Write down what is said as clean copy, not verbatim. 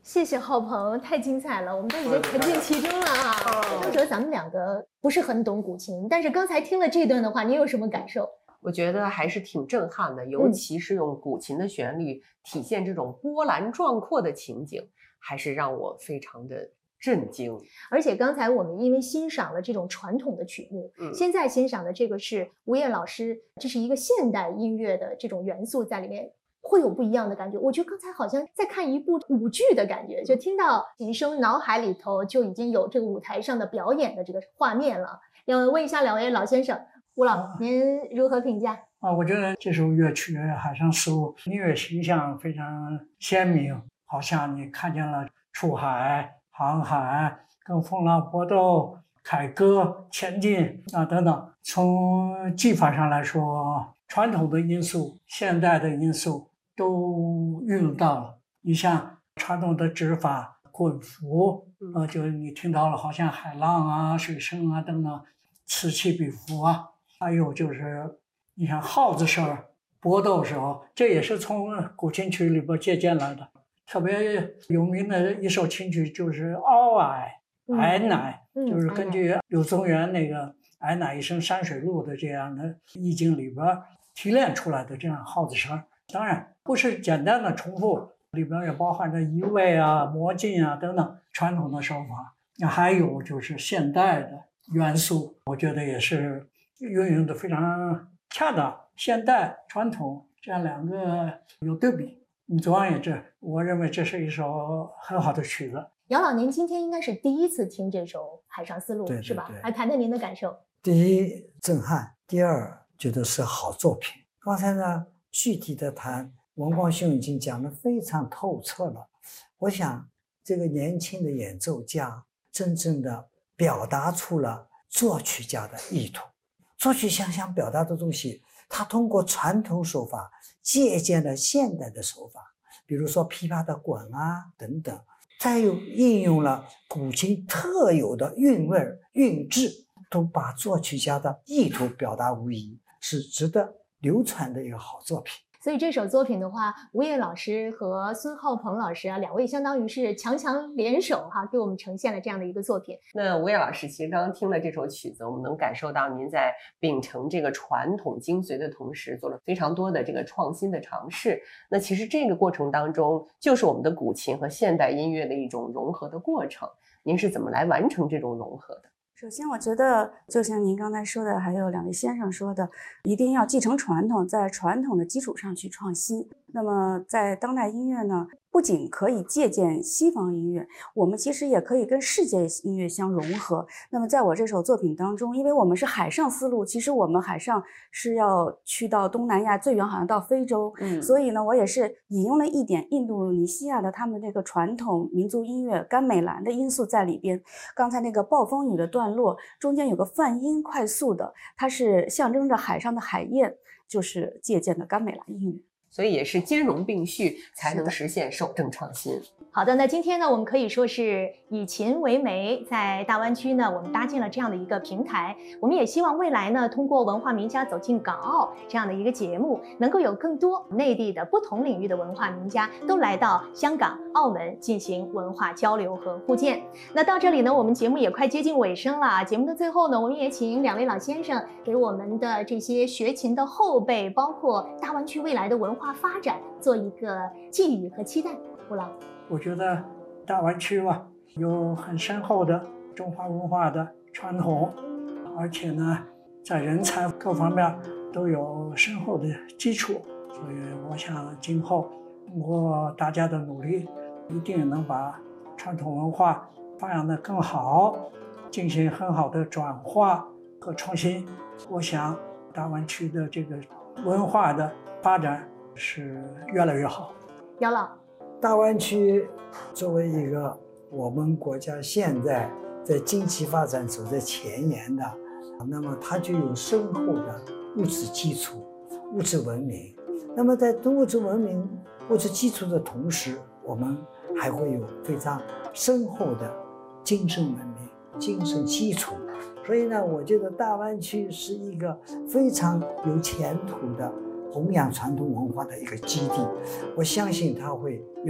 谢谢浩鹏，太精彩了，我们都已经沉浸其中了啊。张哲，咱们两个不是很懂古琴，但是刚才听了这段的话，你有什么感受？ 我觉得还是挺震撼的，尤其是用古琴的旋律体现这种波澜壮阔的情景，还是让我非常的震惊。 而且刚才我们因为欣赏了这种传统的曲目，现在欣赏的这个是吴越老师，这是一个现代音乐的这种元素在里面。会有不一样的感觉，我觉得刚才好像在看一部舞剧的感觉，就听到琴声，脑海里头就已经有这个舞台上的表演的这个画面了。要问一下两位老先生，吴老，您如何评价？ 我觉得这首乐曲《海上丝路》音乐形象非常鲜明，好像你看见了出海、航海、跟风浪搏斗、凯歌、前进等等。从技法上来说，传统的因素、现代的因素都运用到了。你像传统的指法、滚符，就是你听到了，好像海浪啊、水声啊等等，此起彼伏啊。还有就是你像号子声、搏斗时候，这也是从古琴曲里边借鉴来的。特别有名的一首琴曲就是《媪毐乃》，就是根据柳宗元那个“毐乃一声山水路”的这样的意境里边提炼出来的这样号子声。当然不是简单的重复，里边也包含着移位啊、模进啊等等传统的手法。还有就是现代的元素，我觉得也是运用的非常恰当。现代传统这样两个有对比，总而言之，我认为这是一首很好的曲子。 姚老，您今天应该是第一次听这首《海上丝路》，是吧？来谈谈您的感受。 第一，震撼；第二，觉得是好作品。刚才呢，具体的谈，文光兄已经讲得非常透彻了。我想，这个年轻的演奏家真正的表达出了作曲家的意图。作曲家想表达的东西，他通过传统手法借鉴了现代的手法，比如说琵琶的滚啊等等，再又应用了古琴特有的韵味韵致，都把作曲家的意图表达无疑，是值得流传的一个好作品。 所以这首作品的话，吴越老师和孙浩鹏老师两位相当于是强强联手给我们呈现了这样的一个作品。 那吴越老师其实刚刚听了这首曲子，我们能感受到您在秉承这个传统精髓的同时，做了非常多的这个创新的尝试。那其实这个过程当中，就是我们的古琴和现代音乐的一种融合的过程。您是怎么来完成这种融合的？ 首先我觉得就像您刚才说的，还有两位先生说的，一定要继承传统，在传统的基础上去创新。那么在当代音乐呢，不仅可以借鉴西方音乐，我们其实也可以跟世界音乐相融合。那么在我这首作品当中，因为我们是海上丝路，其实我们海上是要去到东南亚，最远好像到非洲，所以呢，我也是引用了一点印度尼西亚的他们这个传统民族音乐甘美兰的因素在里边。刚才那个暴风雨的段落中间有个泛音快速的，它是象征着海上的海燕，就是借鉴的甘美兰音乐。 所以也是兼容并蓄，才能实现守正创新。 好的，那今天呢，我们可以说是以琴为媒，在大湾区呢，我们搭建了这样的一个平台。我们也希望未来呢，通过文化名家走进港澳这样的一个节目，能够有更多内地的不同领域的文化名家都来到香港、澳门进行文化交流和互鉴。那到这里呢，我们节目也快接近尾声了。节目的最后呢，我们也请两位老先生给我们的这些学琴的后辈，包括大湾区未来的文化发展做一个寄语和期待。吴老， 我觉得大湾区有很深厚的中华文化的传统，而且呢，在人才各方面都有深厚的基础，所以我想今后通过大家的努力，一定能把传统文化发扬得更好，进行很好的转化和创新。我想大湾区的这个文化的发展是越来越好。 姚老， 大湾区作为一个我们国家现在在经济发展走在前沿的，那么它就有深厚的物质基础、物质文明。那么在物质文明、物质基础的同时，我们还会有非常深厚的精神文明、精神基础。所以呢，我觉得大湾区是一个非常有前途的弘扬传统文化的一个基地。我相信它会